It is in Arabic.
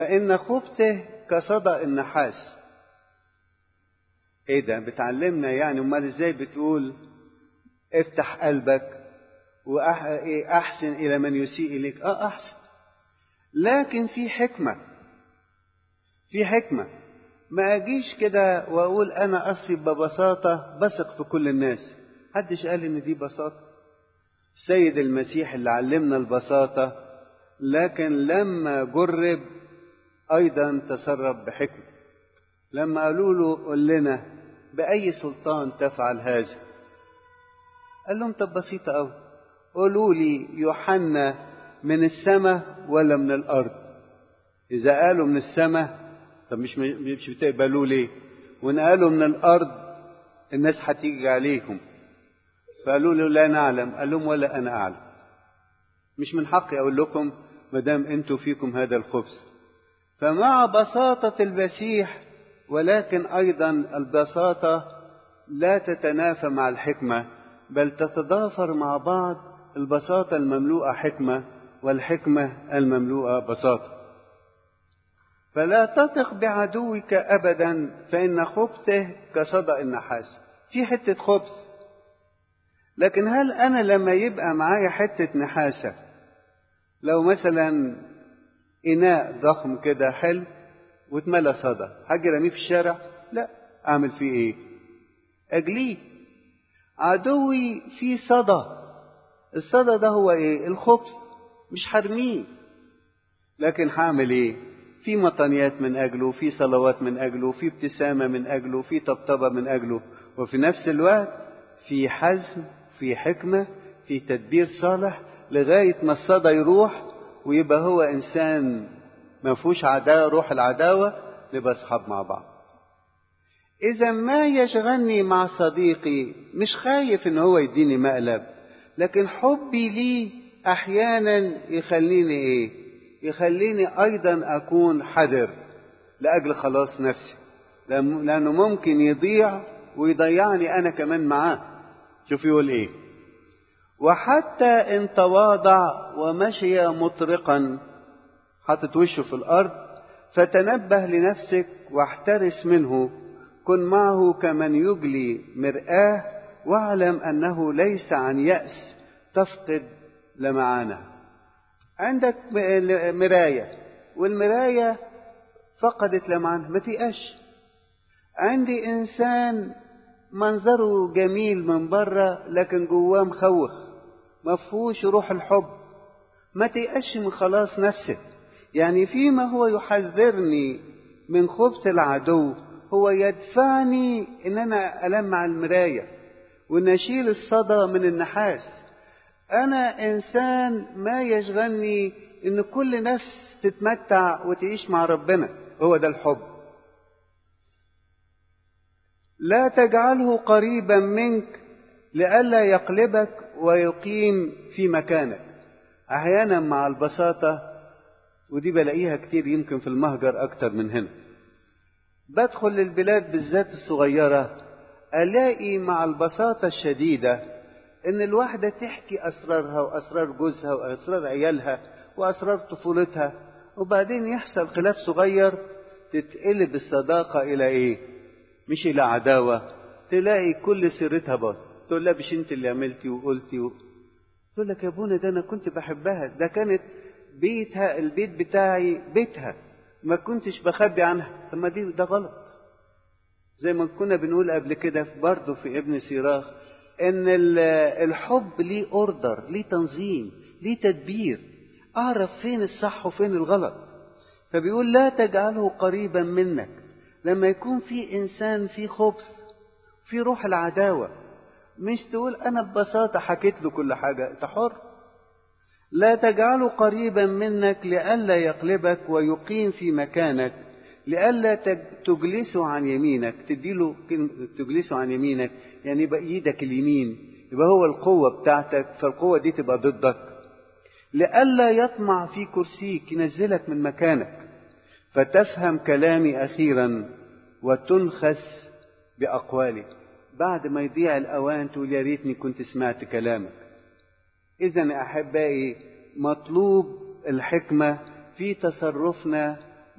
فإن خبثه كصدأ النحاس. ايه ده بتعلمنا يعني؟ امال ازاي بتقول افتح قلبك واحسن الى من يسيء اليك؟ احسن، لكن في حكمة. في حكمة. ما اجيش كده واقول انا اصلي ببساطة بثق في كل الناس. محدش قال ان دي بساطة. السيد المسيح اللي علمنا البساطة، لكن لما جرب ايضا تصرف بحكمة. لما قالوا له قل لنا بأي سلطان تفعل هذا، قال لهم طب بسيطة أوي، قولوا لي يوحنا من السماء ولا من الأرض؟ إذا قالوا من السماء طب مش بتقبلوا ليه؟ وإن قالوا من الأرض الناس هتيجي عليهم. فقالوا له لا نعلم. قال لهم ولا أنا أعلم. مش من حقي أقول لكم مدام أنتوا فيكم هذا الخبث. فمع بساطة المسيح، ولكن أيضا البساطة لا تتنافى مع الحكمة، بل تتضافر مع بعض. البساطة المملوءة حكمة والحكمة المملوءة بساطة. فلا تثق بعدوك أبدا، فإن خبثه كصدأ النحاس. في حتة خبث، لكن هل أنا لما يبقى معايا حتة نحاسة، لو مثلا إناء ضخم كده حلو واتملى صدى، هاجي رميه في الشارع؟ لا. أعمل فيه إيه؟ أجليه. عدوي فيه صدى. الصدى ده هو إيه؟ الخبث. مش هرميه، لكن هعمل إيه؟ في مطنيات من أجله، في صلوات من أجله، في ابتسامة من أجله، في طبطبة من أجله، وفي نفس الوقت في حزم، في حكمة، في تدبير صالح، لغاية ما الصدى يروح ويبقى هو إنسان ما فيهوش عداوة، روح العداوة، نبقى أصحاب مع بعض. إذا ما يشغلني مع صديقي، مش خايف إن هو يديني مقلب، لكن حبي ليه أحيانا يخليني إيه؟ يخليني أيضا أكون حذر لأجل خلاص نفسي، لأنه ممكن يضيع ويضيعني أنا كمان معاه. شوف يقول إيه: وحتى إن تواضع ومشي مطرقا، حطت وشه في الأرض، فتنبه لنفسك واحترس منه، كن معه كمن يجلي مرآه، واعلم أنه ليس عن يأس تفقد لمعانه. عندك مراية والمراية فقدت لمعانه، ما تيأش. عندي إنسان منظره جميل من بره لكن جواه مخوخ، ما فيهوش روح الحب، ما تيأش من خلاص نفسك. يعني فيما هو يحذرني من خبث العدو، هو يدفعني ان انا ألمع المراية وان اشيل الصدى من النحاس. انا انسان ما يشغلني ان كل نفس تتمتع وتعيش مع ربنا، هو ده الحب. لا تجعله قريبا منك لئلا يقلبك ويقيم في مكانك. احيانا مع البساطة، ودي بلاقيها كتير يمكن في المهجر أكتر من هنا، بدخل للبلاد بالذات الصغيرة، ألاقي مع البساطة الشديدة إن الواحدة تحكي أسرارها وأسرار جوزها وأسرار عيالها وأسرار طفولتها، وبعدين يحصل خلاف صغير تتقلب الصداقة إلى إيه؟ مش إلى عداوة. تلاقي كل سيرتها باظ. تقول لها مش أنت اللي عملتي وقلتي تقول لك يا ابونا ده أنا كنت بحبها، ده كانت بيتها، البيت بتاعي بيتها، ما كنتش بخبي عنها. طب ما ده غلط. زي ما كنا بنقول قبل كده برضه في ابن سيراخ، ان الحب ليه اوردر، ليه تنظيم، ليه تدبير، اعرف فين الصح وفين الغلط. فبيقول لا تجعله قريبا منك. لما يكون في انسان في خبث، في روح العداوة، مش تقول انا ببساطة حكيت له كل حاجة، انت حر. لا تجعله قريبا منك لئلا يقلبك ويقيم في مكانك، لئلا تجلسه عن يمينك. تديله تجلسه عن يمينك يعني يبقى ايدك اليمين، يبقى هو القوة بتاعتك، فالقوة دي تبقى ضدك. لئلا يطمع في كرسيك، ينزلك من مكانك، فتفهم كلامي أخيرا وتنخس بأقوالي. بعد ما يضيع الأوان تقول يا ريتني كنت سمعت كلامك. إذن أحبائي، مطلوب الحكمة في تصرفنا